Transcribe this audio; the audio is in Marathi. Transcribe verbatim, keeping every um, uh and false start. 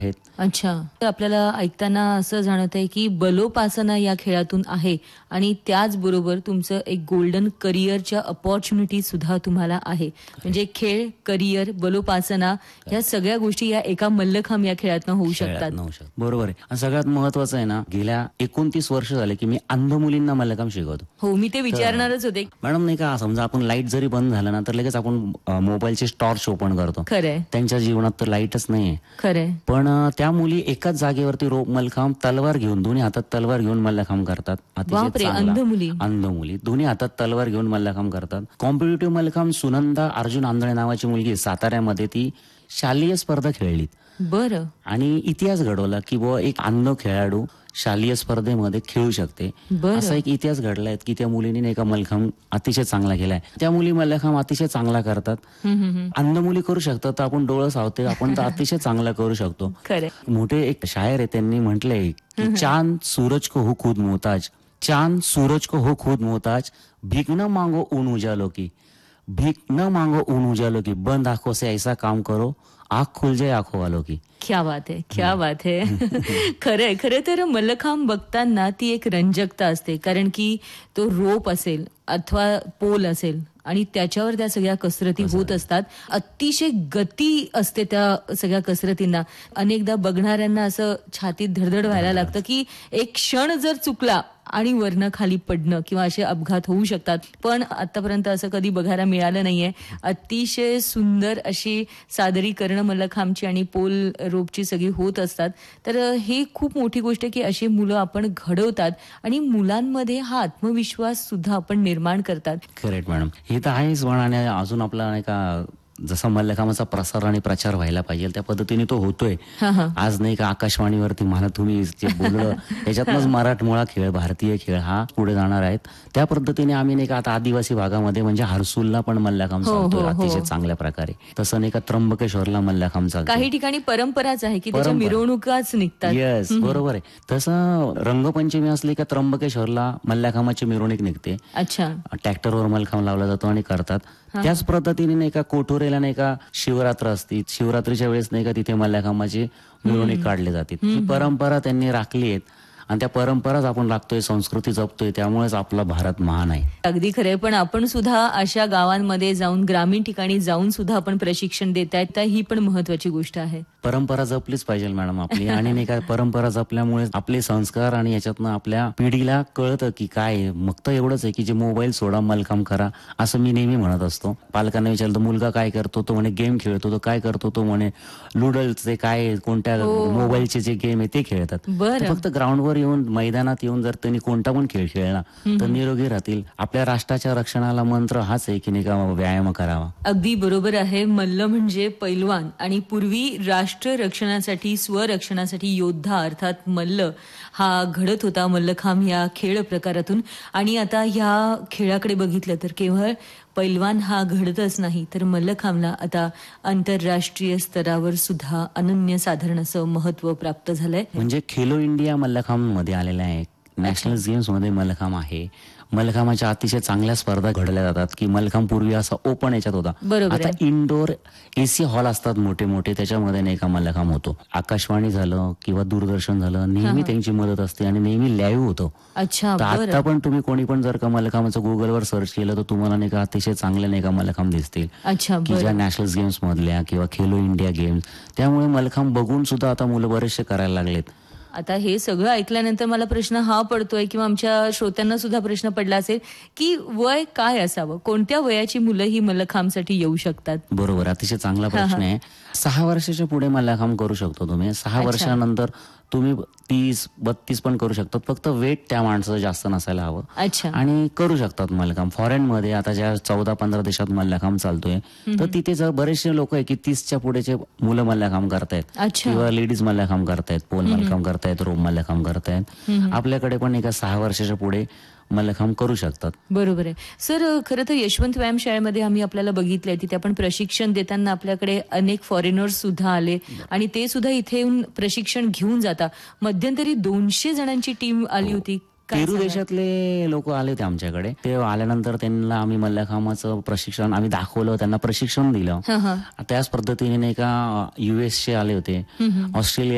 आहेत. अच्छा. तर आपल्याला ऐकताना असं जाणवत आहे की बलोपासना या खेळातून आहे आणि त्याचबरोबर तुमचं एक गोल्डन करिअरच्या अपॉर्च्युनिटी सुद्धा तुम्हाला आहे. म्हणजे खेळ, करिअर, बलोपासना या सगळ्या गोष्टी या एका मल्लखांब या खेळातनं होऊ शकतात. होऊ शकतात. बरोबर आहे. आणि सगळ्यात महत्वाचं आहे ना, गेल्या एकोणतीस वर्ष झाले की मी अंध मुलींना मल्लखांब शिकवतो. हो, मी ते विचारणारच होते. मॅडम नाही का, समजा आपण लाईट जरी बंद झालं ना तर लगेच आपण मोबाईलचे टॉर्च ओपन करतो. खरंय. त्यांच्या जीवनात तर लाईटच नाहीये. खरंय. पण त्या मुली एकाच जागेवरती रोप मल्लखांब तलवार घेऊन, दोन्ही हातात तलवार घेऊन मल्लखांब करतात. बापरे, अंध मुली. अंध मुली दोन्ही हातात तलवार घेऊन मल्लखांब करतात. कॉम्पिटिटिव्ह मल्लखांब सुनंदा अर्जुन आंधळे नावाची मुलगी साताऱ्यामध्ये ती शालेय स्पर्धा खेळली. बरं. आणि इतिहास घडवला की बुवा एक अंध खेळाडू शालेय स्पर्धेमध्ये खेळू शकते. असा एक इतिहास घडलाय की त्या मुलीने एका मल्लखांब अतिशय चांगला केलाय. त्या मुली मल्लखांब अतिशय चांगला करतात. अंध मुली करू शकतात तर आपण डोळं सावते, आपण तर अतिशय चांगला करू शकतो. मोठे एक शायर आहे, त्यांनी म्हटलंय की चांद सूरज को हो खुद मोहताज, चांद सूरज को हो खुद मोहताज, भीख न मांगो ऊन उजालो की, भीख न मांगो ऊन उजालो की, बंद आंखों से ऐसा काम करो आँख खुल जाए आंखों वालों की. क्या बात है, क्या बात है. खरंय. खरे तर मल्लखांब बघताना ती एक रंजकता असते, कारण की तो रोप असेल अथवा पोल असेल आणि त्याच्यावर त्या सगळ्या कसरती होत असतात. अतिशय गती असते त्या सगळ्या कसरतींना. अनेकदा बघणाऱ्यांना असं छातीत धडधड व्हायला लागतं की एक क्षण जर चुकला आणि वरनं खाली पडणं किंवा असे अपघात होऊ शकतात. पण आतापर्यंत असं कधी बघायला मिळालं नाहीये. अतिशय सुंदर अशी सादरीकरण मल्लखांबची आणि पोल रोपची सगळी होत असतात. तर हे खूप मोठी गोष्ट आहे की अशी मुलं आपण घडवतात आणि मुलांमध्ये हा आत्मविश्वास सुद्धा आपण निर्माण करतात. करेक्ट मॅडम, हे तर आहेच. पण आणि अजून आपला नाही का जसा मल्लखांबाचा प्रसार आणि प्रचार व्हायला पाहिजे त्या पद्धतीने तो होतोय. आज नाही का आकाशवाणीवरती मला तुम्ही जे बोललं त्याच्यातनंच मराठमोळा खेळ, भारतीय खेळ हा पुढे जाणार आहेत. त्या पद्धतीने आम्ही नाही का आता आदिवासी भागामध्ये म्हणजे हरसूलला पण मल्लखांब चालतोय अतिशय चांगल्या प्रकारे. तसं नाही का त्र्यंबकेश्वरला मल्लखांब चालतो. काही ठिकाणी परंपराच आहे की त्याच्या मिरवणुकाच निघतात. येस, बरोबर आहे. तसं रंगपंचमी असली का त्र्यंबकेश्वरला मल्लखांबाची मिरवणूक निघते. अच्छा. ट्रॅक्टरवर मल्लखांब लावला जातो आणि करतात. त्याच पद्धतीने नाही का कोठोरेला नाही का शिवरात्र असती, शिवरात्रीच्या वेळेस नाही का तिथे मल्लखांबाची मिरवणूक काढली जाते. ही परंपरा त्यांनी राखली आहेत आणि त्या परंपराच आपण राखतोय, संस्कृती जपतोय, त्यामुळेच आपला भारत महान आहे. अगदी खरंय. पण आपण सुद्धा अशा गावांमध्ये जाऊन, ग्रामीण ठिकाणी जाऊन सुद्धा आपण प्रशिक्षण देत आहेत, तर ही पण महत्वाची गोष्ट आहे. परंपरा जपलीच पाहिजे मॅडम आपली. आणि नाही का परंपरा जपल्यामुळे आपले संस्कार आणि याच्यातनं आपल्या पिढीला कळतं की काय. मग तर एवढंच आहे की जे मोबाईल सोडा, मल्लखांब करा असं मी नेहमी म्हणत असतो. पालकांना विचारलं मुलगा काय करतो, तो म्हणे गेम खेळतो. तो काय करतो, तो म्हणे लुडलचे काय कोणत्या मोबाईलचे जे गेम आहे ते खेळतात. फक्त ग्राउंडवर येऊन, मैदानात येऊन जर त्यांनी कोणता पण खेळ खेळला तर निरोगी राहतील. आपल्या राष्ट्राच्या रक्षणाला मंत्र हाच आहे की नाही का व्यायाम करावा. अगदी बरोबर आहे. मल्ल म्हणजे पैलवान आणि पूर्वी राष्ट्र रक्षणासाठी, स्वरक्षणासाठी योद्धा अर्थात मल्ल हा घडत होता मल्लखांब या खेळ प्रकारातून. आणि आता ह्या खेळाकडे बघितलं तर केवळ पैलवान हा घडतच नाही तर मल्लखांबला आता आंतरराष्ट्रीय स्तरावर सुद्धा अनन्यसाधारण असं महत्व प्राप्त झालंय. म्हणजे खेलो इंडिया मल्लखांब मध्ये आलेला आहे. नॅशनल गेम्स मध्ये मल्लखांब आहे. मल्लखांबाच्या अतिशय चांगल्या स्पर्धा घडल्या जातात की मल्लखांब पूर्वी असा ओपन याच्यात होता. आता इंडोर एसी हॉल असतात मोठे मोठे, त्याच्यामध्ये नाही का मल्लखांब होतो. आकाशवाणी झालं किंवा दूरदर्शन झालं, नेहमी त्यांची मदत असते आणि नेहमी लाईव्ह होतो. अच्छा. आता पण तुम्ही कोणी पण जर का मल्लखांबाचं गुगलवर सर्च केलं तर तुम्हाला नाही का अतिशय चांगले नाही का मल्लखांब दिसतील. अच्छा. की ज्या नॅशनल गेम्स मधल्या किंवा खेलो इंडिया गेम्स, त्यामुळे मल्लखांब बघून सुद्धा आता मुलं बरेचसे करायला लागलेत. आता हे सगळं ऐकल्यानंतर मला प्रश्न हा पडतोय किंवा आमच्या श्रोत्यांना सुद्धा प्रश्न पडला असेल की वय काय असावं, कोणत्या वयाची मुलं ही मल्लखांबसाठी येऊ शकतात. बरोबर, अतिशय चांगला प्रश्न आहे. सहा वर्षाच्या पुढे मल्लखांब करू शकतो तुम्ही. सहा वर्षानंतर तुम्ही तीस बत्तीस पण करू शकतात. फक्त वेट त्या माणसाचं जास्त नसायला हवं. अच्छा. आणि करू शकतात मल्लखांब. फॉरेन मध्ये आता ज्या चौदा पंधरा देशात मल्लखांब चालतोय तर तिथे जर बरेचसे लोक आहे की तीसच्या पुढेचे मुलं मल्लखांब करतायत किंवा लेडीज मल्लखांब करतायत, पोल मल्लखांब करतायत, रोप मल्लखांब करतायत. आपल्याकडे पण एका सहा वर्षाच्या पुढे मल्लखांब करू शकतात. बरोबर आहे सर. खरं तर यशवंत व्यायाम शाळेमध्ये आम्ही आपल्याला बघितलंय तिथे आपण प्रशिक्षण देताना आपल्याकडे अनेक फॉरेनर्स सुद्धा आले आणि ते सुद्धा इथे येऊन प्रशिक्षण घेऊन जाता. मध्यंतरी दोनशे जणांची टीम आली होती. पेरू देशातले लोक आले होते आमच्याकडे. ते आल्यानंतर त्यांना आम्ही मल्लखांबाचं प्रशिक्षण आम्ही दाखवलं, त्यांना प्रशिक्षण दिलं. त्याच पद्धतीने नाही का युएसचे आले होते, ऑस्ट्रेलिया